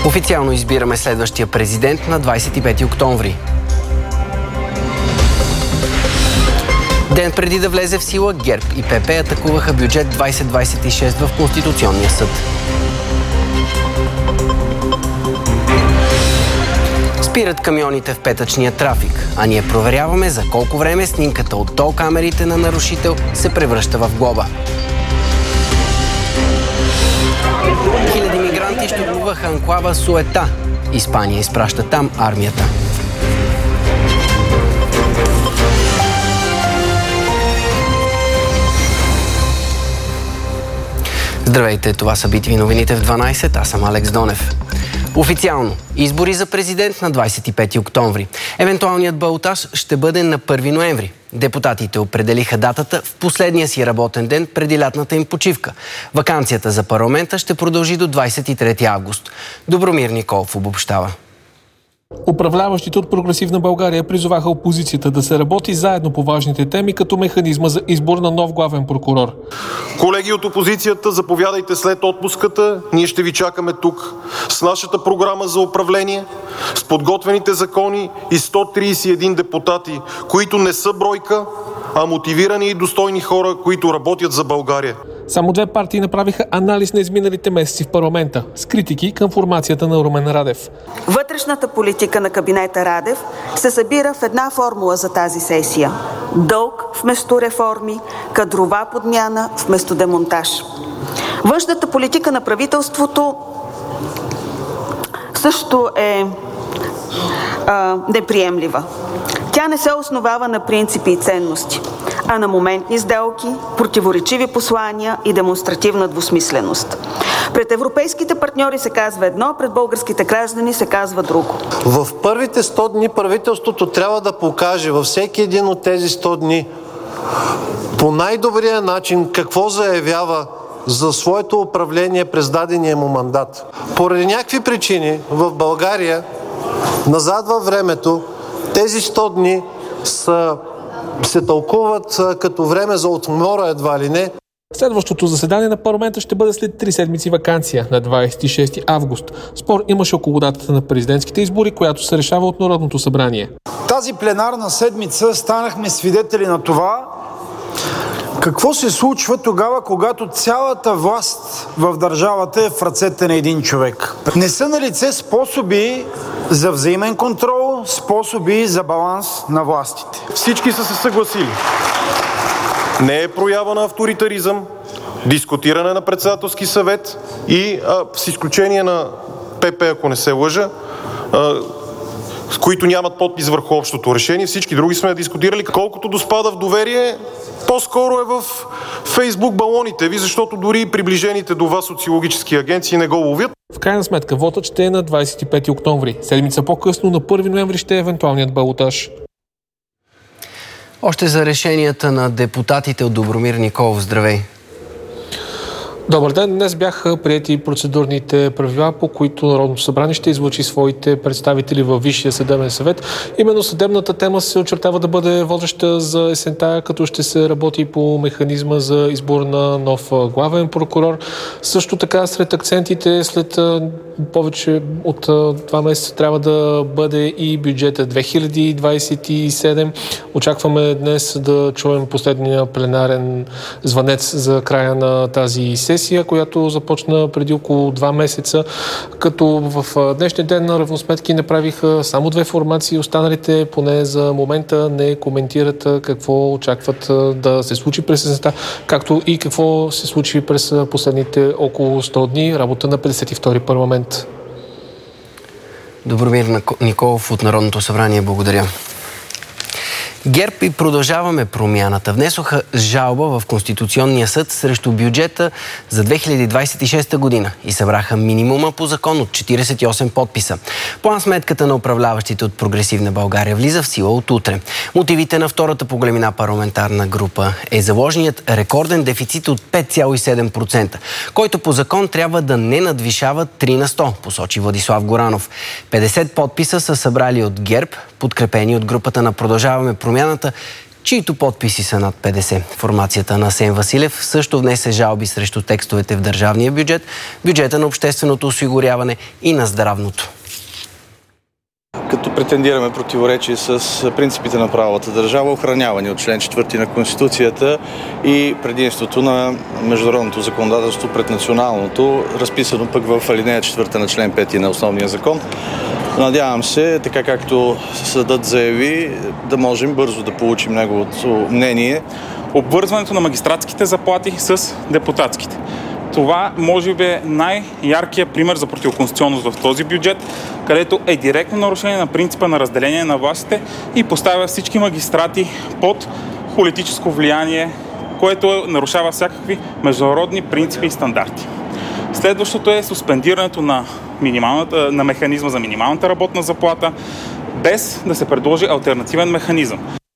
Официално избираме следващия президент на 25 октомври. Ден преди да влезе в сила, ГЕРБ и ПП атакуваха бюджет 2026 в Конституционния съд. Спират камионите в петъчния трафик, а ние проверяваме за колко време снимката от тол камерите на нарушител се превръща в глоба. Хиляди мигранти щурмуваха анклава Суета. Испания изпраща там армията. Здравейте, това са битви новините в 12, аз съм Алекс Донев. Официално избори за президент на 25 октомври. Евентуалният балотаж ще бъде на 1 ноември. Депутатите определиха датата в последния си работен ден преди лятната им почивка. Ваканцията за парламента ще продължи до 23 август. Добромир Николов обобщава. Управляващите от Прогресивна България призоваха опозицията да се работи заедно по важните теми, като механизма за избор на нов главен прокурор. Колеги от опозицията, заповядайте след отпуската. Ние ще ви чакаме тук с нашата програма за управление, с подготвените закони и 131 депутати, които не са бройка, а мотивирани и достойни хора, които работят за България. Само две партии направиха анализ на изминалите месеци в парламента с критики към формацията на Румен Радев. Вътрешната политика на кабинета Радев се събира в една формула за тази сесия. Дълг вместо реформи, кадрова подмяна вместо демонтаж. Външната политика на правителството също е неприемлива. Тя не се основава на принципи и ценности, а на моментни сделки, противоречиви послания и демонстративна двусмисленост. Пред европейските партньори се казва едно, пред българските граждани се казва друго. В първите 100 дни правителството трябва да покаже във всеки един от тези 100 дни по най-добрия начин какво заявява за своето управление през дадения му мандат. Поради някакви причини в България назад във времето тези 100 дни се тълкуват като време за отмора едва ли не. Следващото заседание на парламента ще бъде след 3 седмици ваканция на 26 август. Спор имаше около датата на президентските избори, която се решава от Народното събрание. Тази пленарна седмица станахме свидетели на това, какво се случва тогава, когато цялата власт в държавата е в ръцете на един човек. Не са налице способи за взаимен контрол, способи за баланс на властите. Всички са се съгласили. Не е проява на авторитаризъм, дискутиране на председателски съвет и с изключение на ПП, ако не се лъжа, с които нямат подпис върху общото решение, всички други сме дискутирали. Колкото до спада в доверие, по-скоро е в Фейсбук балоните ви, защото дори приближените до вас социологически агенции не го ловят. В крайна сметка, вотът ще е на 25 октомври. Седмица по-късно, на 1 ноември, ще е евентуалният балотаж. Още за решенията на депутатите от Добромир Николов. Здравей! Добър ден! Днес бяха приети процедурните правила, по които Народното събрание ще излъчи своите представители във Висшия съдебен съвет. Именно съдебната тема се очертава да бъде водеща за есента, като ще се работи по механизма за избор на нов главен прокурор. Също така сред акцентите след повече от 2 месеца трябва да бъде и бюджета 2027. Очакваме днес да чуем последния пленарен звънец за края на тази сесия, която започна преди около 2 месеца, като в днешния ден на равносметки направиха само 2 формации, останалите поне за момента не коментират какво очакват да се случи през есента, както и какво се случи през последните около 100 дни работа на 52-и парламент. Добромир Николов от Народното събрание, благодаря. ГЕРБ и Продължаваме промяната внесоха жалба в Конституционния съд срещу бюджета за 2026 година и събраха минимума по закон от 48 подписа. План-сметката на управляващите от Прогресивна България влиза в сила от утре. Мотивите на втората по големина парламентарна група е заложеният рекорден дефицит от 5,7%, който по закон трябва да не надвишава 3%, посочи Владислав Горанов. 50 подписа са събрали от ГЕРБ, подкрепени от групата на Продължаваме промяната, чието подписи са над 50. Формацията на Асен Василев също внесе жалби срещу текстовете в държавния бюджет, бюджета на общественото осигуряване и на здравното. Като претендираме противоречие с принципите на правовата държава, охранявани от член 4 на Конституцията и предимството на международното законодателство пред националното, разписано пък в алинея 4 на член 5 на основния закон. Надявам се, така както съдът заяви, да можем бързо да получим неговото мнение. Обвързването на магистратските заплати с депутатските. Това може би е най-яркият пример за противоконституционност в този бюджет, където е директно нарушение на принципа на разделение на властите и поставя всички магистрати под политическо влияние, което нарушава всякакви международни принципи и стандарти. Следващото е суспендирането на механизма за минималната работна заплата, без да се предложи алтернативен механизъм.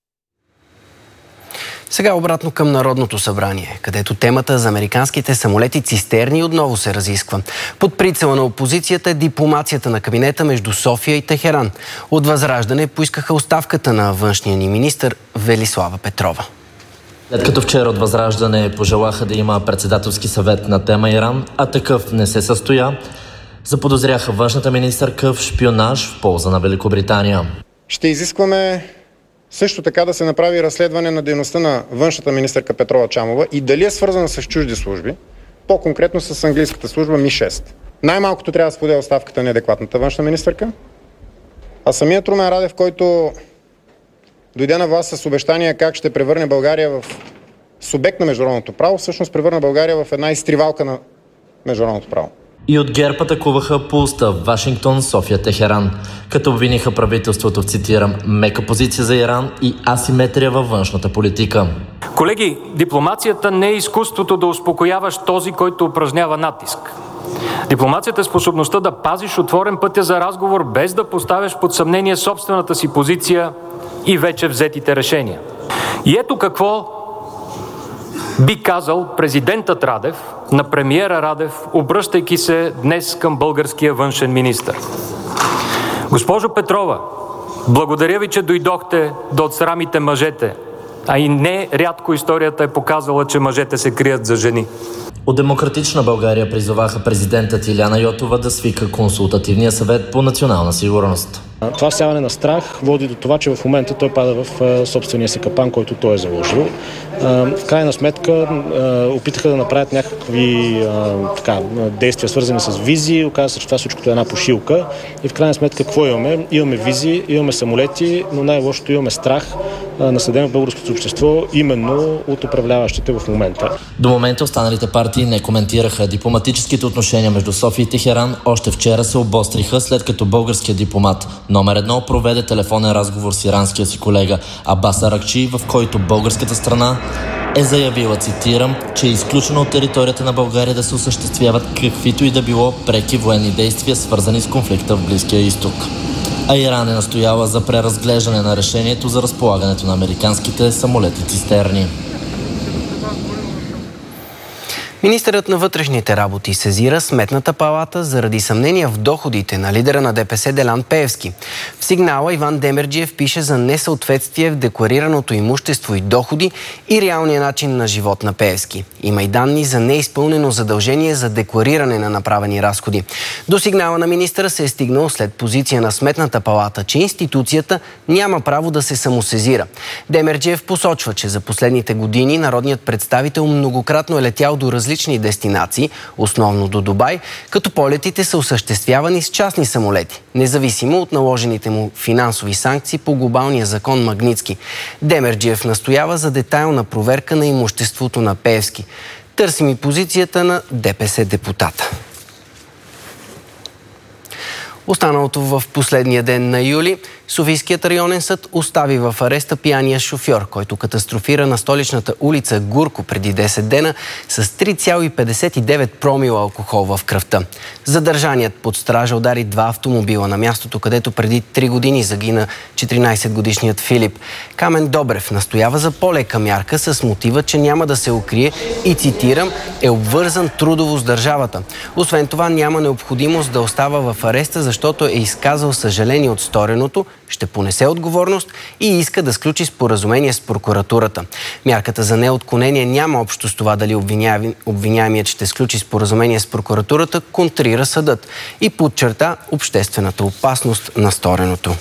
Сега обратно към Народното събрание, където темата за американските самолети цистерни отново се разисква. Под прицела на опозицията е дипломацията на кабинета между София и Техеран. От ВЪЗРАЖДАНЕ поискаха оставката на външния ни министър Велислава Петрова. След като вчера от ВЪЗРАЖДАНЕ пожелаха да има председателски съвет на тема Иран, а такъв не се състоя, заподозряха външната министърка в шпионаж в полза на Великобритания. Ще изискваме също така да се направи разследване на дейността на външната министърка Петрова Чамова и дали е свързана с чужди служби, по-конкретно с английската служба Ми-6. Най-малкото трябва да споделя оставката на неадекватната външна министърка, а самият Румен Радев, който дойде на власт с обещания как ще превърне България в субект на международното право, всъщност превърна България в една изтривалка на международното право. И от ГЕРБ атакуваха по устав Вашингтон, София, Техеран, като обвиниха правителството в, цитирам, мека позиция за Иран и асиметрия във външната политика. Колеги, дипломацията не е изкуството да успокояваш този, който упражнява натиск. Дипломацията е способността да пазиш отворен пътя за разговор, без да поставяш под съмнение собствената си позиция и вече взетите решения. И ето какво би казал президентът Радев на премиера Радев, обръщайки се днес към българския външен министър. Госпожо Петрова, благодаря ви, че дойдохте да отсрамите мъжете, а и не рядко историята е показала, че мъжете се крият за жени. От Демократична България призоваха президентът Илияна Йотова да свика консултативния съвет по национална сигурност. Това всяване на страх води до това, че в момента той пада в собствения си капан, който той е заложил. В крайна сметка опитаха да направят някакви действия, свързани с визии. Оказва се, че това всичкото е една пошилка. И в крайна сметка какво имаме? Имаме визии, имаме самолети, но най-лошото имаме страх, наследен в българското общество, именно от управляващите в момента. До момента останалите партии не коментираха. Дипломатическите отношения между София и Техеран още вчера се обостриха, след като българският дипломат номер 1 проведе телефонен разговор с иранския си колега Абас Аракчи, в който българската страна е заявила, цитирам, че е изключено от територията на България да се осъществяват каквито и да било преки военни действия, свързани с конфликта в Близкия изток. А Иран е настояла за преразглеждане на решението за разполагането на американските самолети-цистерни. Министърът на вътрешните работи сезира Сметната палата заради съмнения в доходите на лидера на ДПС Делян Пеевски. В сигнала Иван Демерджиев пише за несъответствие в декларираното имущество и доходи и реалния начин на живот на Пеевски. Има и данни за неизпълнено задължение за деклариране на направени разходи. До сигнала на министъра се е стигнал след позиция на Сметната палата, че институцията няма право да се самосезира. Демерджиев посочва, че за последните години народният представител многократно е летял до различни дестинации, основно до Дубай, като полетите са осъществявани с частни самолети, независимо от наложените му финансови санкции по глобалния закон Магнитски. Демерджиев настоява за детайлна проверка на имуществото на Пеевски. Търсим и позицията на ДПС депутата. Останалото в последния ден на юли, Софийският районен съд остави в ареста пияния шофьор, който катастрофира на столичната улица Гурко преди 10 дена с 3,59 промила алкохол в кръвта. Задържаният под стража удари 2 автомобила на мястото, където преди 3 години загина 14-годишният Филип. Камен Добрев настоява за по-лека мярка с мотива, че няма да се укрие и, цитирам, е обвързан трудово с държавата. Освен това, няма необходимост да остава в ареста, защото е изказал съжаление от стореното, ще понесе отговорност и иска да сключи споразумение с прокуратурата. Мярката за неотклонение няма общо с това дали обвиняемият ще сключи споразумение с прокуратурата, контрира съдът и подчерта обществената опасност на стореното.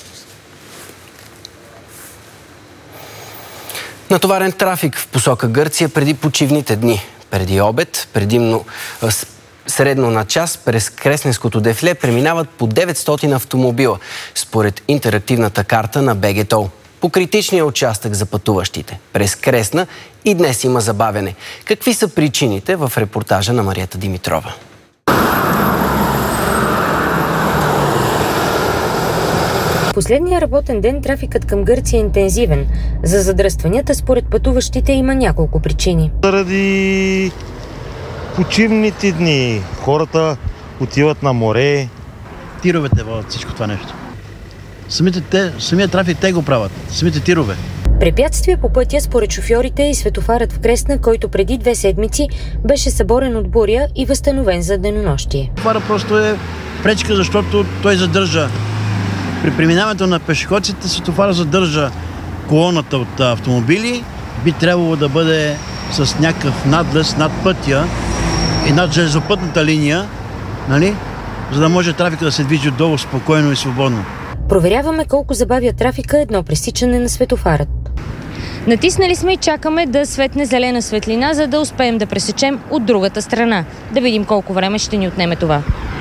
Натоварен трафик в посока Гърция преди почивните дни. Преди обед, предимно средно на час, през Кресненското дефиле преминават по 900 автомобила, според интерактивната карта на БГТОЛ. По критичния участък за пътуващите през Кресна и днес има забавяне. Какви са причините в репортажа на Марията Димитрова? Последния работен ден трафикът към Гърция е интензивен. За задръстванията според пътуващите има няколко причини. Заради почивните дни хората отиват на море. Тировете водят всичко това нещо. Самият трафик те го правят. Самите тирове. Препятствие по пътя според шофьорите и светофарът в Кресна, който преди 2 седмици беше съборен от буря и възстановен за денонощие. Това просто е пречка, защото той задържа. При преминаването на пешеходците светофара задържа колоната от автомобили. Би трябвало да бъде с някакъв надлез над пътя и над железопътната линия, нали? За да може трафика да се движи отдолу спокойно и свободно. Проверяваме колко забавя трафика едно пресичане на светофарът. Натиснали сме и чакаме да светне зелена светлина, за да успеем да пресечем от другата страна. Да видим колко време ще ни отнеме това.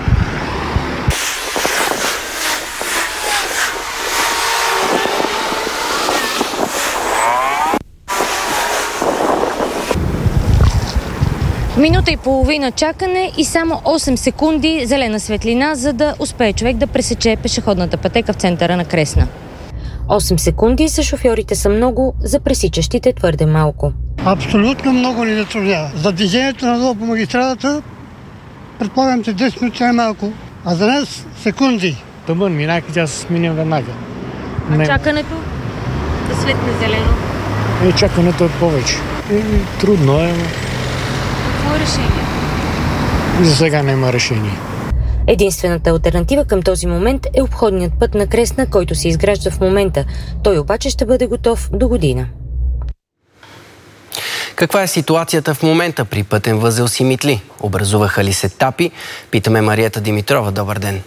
Минута и половина чакане и само 8 секунди зелена светлина, за да успее човек да пресече пешеходната пътека в центъра на Кресна. 8 секунди за шофьорите са много, за пресичащите твърде малко. Абсолютно много ни затруднява. За движението надолу по магистралата предполагам, че 10 минути е малко, а за нас секунди. Тъмън, минайки тя се сменя веднага. А чакането? Да светне зелено? Чакането е повече. Трудно е. Какво е решение? За сега няма решение. Единствената алтернатива към този момент е обходният път на Кресна, който се изгражда в момента. Той обаче ще бъде готов до година. Каква е ситуацията в момента при пътен възел Симитли? Образуваха ли се тапи? Питаме Марията Димитрова. Добър ден.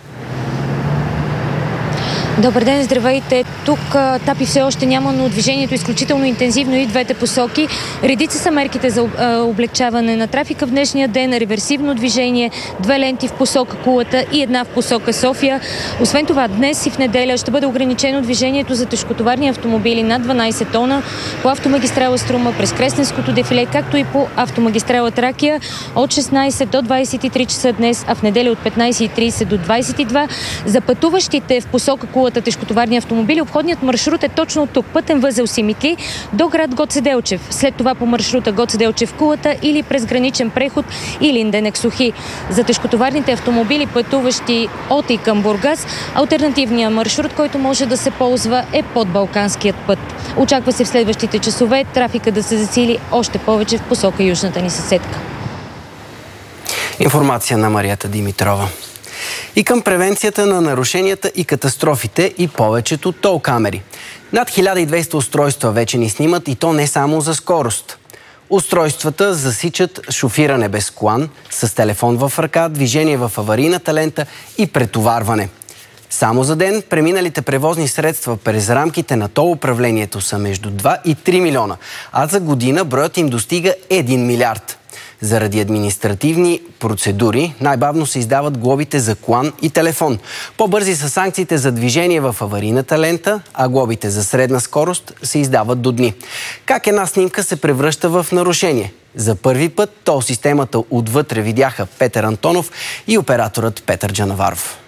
Добър ден, здравейте. Тук тапи все още няма, но движението е изключително интензивно и двете посоки. Редица са мерките за облегчаване на трафика в днешния ден. Реверсивно движение, 2 ленти в посока Кулата и 1 в посока София. Освен това, днес и в неделя ще бъде ограничено движението за тежкотоварни автомобили над 12 тона по автомагистрала Струма през Кресненското дефиле, както и по автомагистрала Тракия от 16 до 23 часа днес, а в неделя от 15:30 до 22. За пътуващите в посока Кулата тежкотоварни автомобили, обходният маршрут е точно от тук, пътен възел Симитли до град Гоце Делчев. След това по маршрута Гоце Делчев Кулата или през граничен преход Илинден Ексухи. За тежкотоварните автомобили, пътуващи от и към Бургас, алтернативният маршрут, който може да се ползва, е под Балканският път. Очаква се в следващите часове трафика да се засили още повече в посока южната ни съседка. Информация на Марията Димитрова. И към превенцията на нарушенията и катастрофите и повечето тол камери. Над 1200 устройства вече ни снимат и то не само за скорост. Устройствата засичат шофиране без колан, с телефон в ръка, движение в аварийната лента и претоварване. Само за ден преминалите превозни средства през рамките на тол управлението са между 2 и 3 милиона, а за година броят им достига 1 милиард. Заради административни процедури най-бавно се издават глобите за колан и телефон. По-бързи са санкциите за движение в аварийната лента, а глобите за средна скорост се издават до дни. Как една снимка се превръща в нарушение? За първи път тол системата отвътре видяха Петър Антонов и операторът Петър Джанаваров.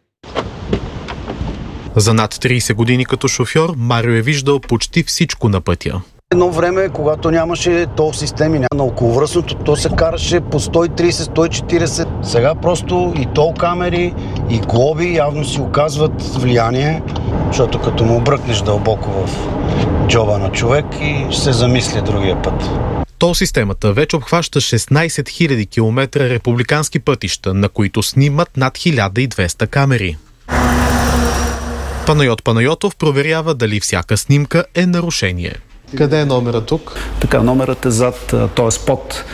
За над 30 години като шофьор Марио е виждал почти всичко на пътя. Едно време, когато нямаше тол системи на околовръстното, то се караше по 130-140. Сега просто и тол камери, и глоби явно си оказват влияние, защото като му бръкнеш дълбоко в джоба на човек и ще се замисли другия път. Тол системата вече обхваща 16 000 км републикански пътища, на които снимат над 1200 камери. Панайот Панайотов проверява дали всяка снимка е нарушение. Къде е номера тук? Така, номерът е зад, т.е. под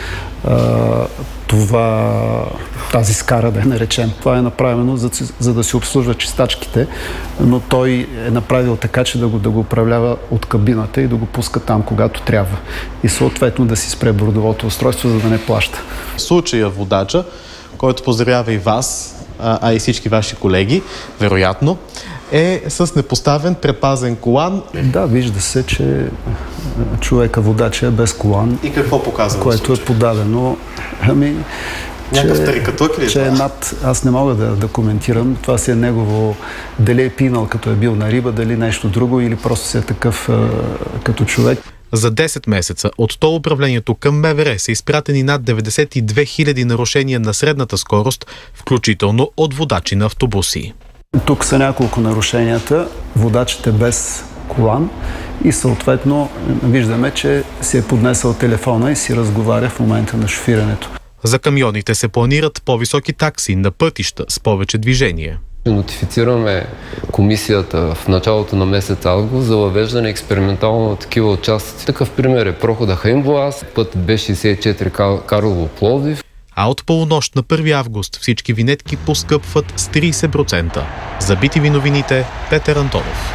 тази скара, да я наречем. Това е направено за да се обслужват чистачките, но той е направил така, че да го управлява от кабината и да го пуска там, когато трябва. И съответно да си спре бордовото устройство, за да не плаща. В случая водача, който поздравява и вас, а и всички ваши колеги, вероятно, е с непоставен предпазен колан. Да, вижда се, че човека водача е без колан. И какво показва? Което е подадено. Някакъв тарикатук ли е? Че е над... Аз не мога да коментирам. Това си е негово... Дали е пинал като е бил на риба, дали нещо друго, или просто си е такъв като човек. За 10 месеца от тол управлението към МВР са изпратени над 92 000 нарушения на средната скорост, включително от водачи на автобуси. Тук са няколко нарушенията. Водачите без колан и съответно виждаме, че си е поднесъл телефона и си разговаря в момента на шофирането. За камионите се планират по-високи такси на пътища с повече движение. Нотифицираме комисията в началото на месец август за въвеждане експериментално на такива участъци. Такъв пример е прохода Хаинбоаз, път Б64 Карлово-Пловдив. А от полунощ на 1 август всички винетки поскъпват с 30%. За BTV новините, Петър Антонов.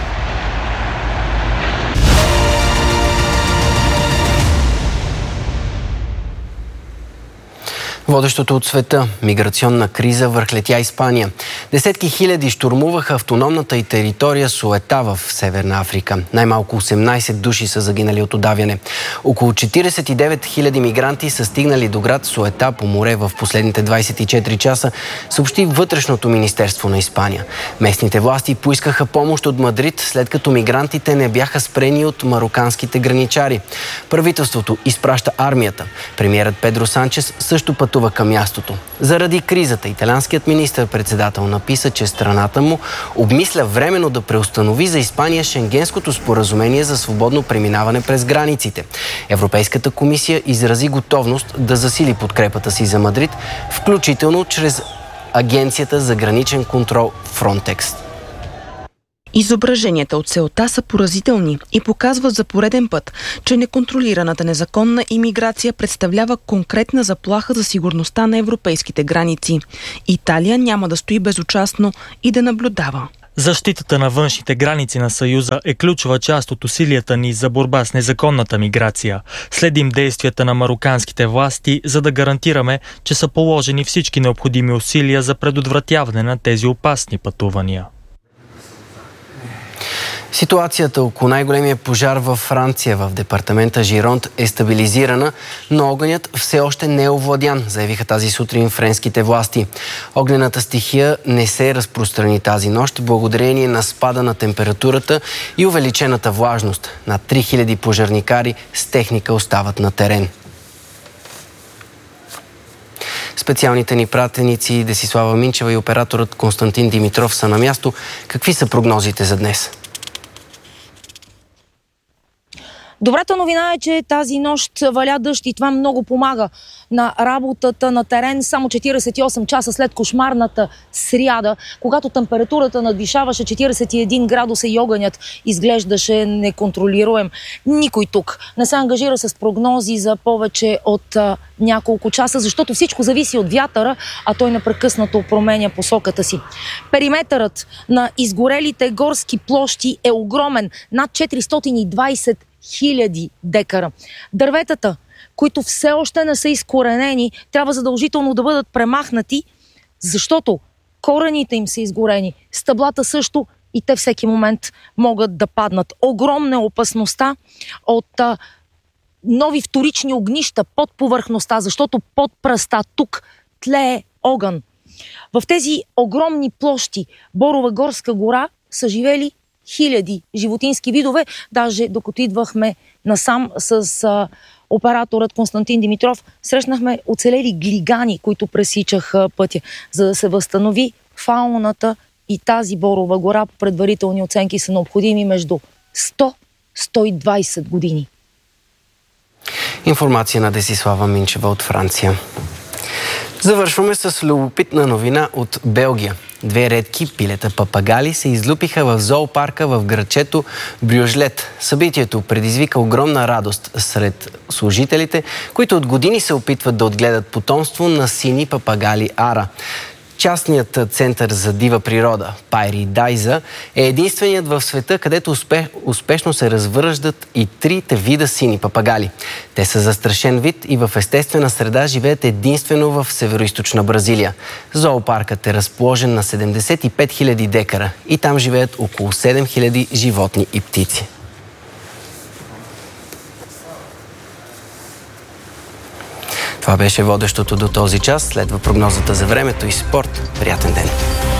Водещото от света – миграционна криза върхлетя Испания. Десетки хиляди щурмуваха автономната и територия Суета в Северна Африка. Най-малко 18 души са загинали от удавяне. Около 49 000 мигранти са стигнали до град Суета по море в последните 24 часа, съобщи Вътрешното министерство на Испания. Местните власти поискаха помощ от Мадрид, след като мигрантите не бяха спрени от мароканските граничари. Правителството изпраща армията. Премиерът Педро Санчес също пътува към мястото. Заради кризата, италианският министър-председател написа, че страната му обмисля временно да преустанови за Испания Шенгенското споразумение за свободно преминаване през границите. Европейската комисия изрази готовност да засили подкрепата си за Мадрид, включително чрез Агенцията за граничен контрол Frontex. Изображенията от селта са поразителни и показват за пореден път, че неконтролираната незаконна имиграция представлява конкретна заплаха за сигурността на европейските граници. Италия няма да стои безучастно и да наблюдава. Защитата на външните граници на Съюза е ключова част от усилията ни за борба с незаконната миграция. Следим действията на мароканските власти, за да гарантираме, че са положени всички необходими усилия за предотвратяване на тези опасни пътувания. Ситуацията около най-големия пожар във Франция в департамента Жиронт е стабилизирана, но огънят все още не е овладян, заявиха тази сутрин френските власти. Огнената стихия не се разпространи тази нощ, благодарение на спада на температурата и увеличената влажност. Над 3000 пожарникари с техника остават на терен. Специалните ни пратеници Десислава Минчева и операторът Константин Димитров са на място. Какви са прогнозите за днес? Добрата новина е, че тази нощ валя дъжд и това много помага на работата на терен. Само 48 часа след кошмарната сряда, когато температурата надвишаваше 41 градуса и огънят изглеждаше неконтролируем. Никой тук не се ангажира с прогнози за повече от няколко часа, защото всичко зависи от вятъра, а той непрекъснато променя посоката си. Периметърът на изгорелите горски площи е огромен, над 420 000 декара. Дърветата, които все още не са изкоренени, трябва задължително да бъдат премахнати, защото корените им са изгорени, стъблата също и те всеки момент могат да паднат. Огромна е опасността от нови вторични огнища под повърхността, защото под пръста тук тлее огън. В тези огромни площи Борова горска гора са живели хиляди животински видове. Даже докато идвахме насам с операторът Константин Димитров, срещнахме оцелели глигани, които пресичаха пътя. За да се възстанови фауната и тази Борова гора, по предварителни оценки са необходими между 100-120 години. Информация на Десислава Минчева от Франция. Завършваме с любопитна новина от Белгия. 2 редки пилета папагали се излупиха в зоопарка в градчето Брюжлет. Събитието предизвика огромна радост сред служителите, които от години се опитват да отгледат потомство на сини папагали ара. Частният център за дива природа Paradise е единственият в света, където успешно се развъждат и 3 вида сини папагали. Те са застрашен вид и в естествена среда живеят единствено в североизточна Бразилия. Зоопаркът е разположен на 75 000 декара и там живеят около 7 000 животни и птици. Това беше водещото до този час. Следва прогнозата за времето и спорт. Приятен ден!